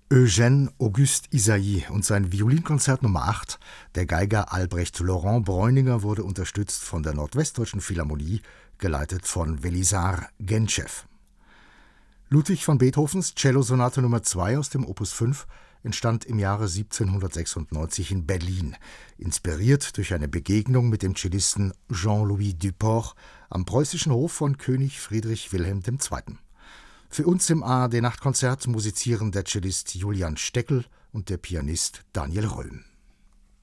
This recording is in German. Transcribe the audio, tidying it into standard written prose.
Eugène Auguste Ysaÿe und sein Violinkonzert Nummer 8, der Geiger Albrecht Laurent Bräuninger, wurde unterstützt von der Nordwestdeutschen Philharmonie, geleitet von Welisar Genschew. Ludwig van Beethovens Cellosonate Nummer 2 aus dem Opus 5 entstand im Jahre 1796 in Berlin, inspiriert durch eine Begegnung mit dem Cellisten Jean-Louis Duport am preußischen Hof von König Friedrich Wilhelm II. Für uns im ARD Nachtkonzert musizieren der Cellist Julian Steckel und der Pianist Daniel Röhm.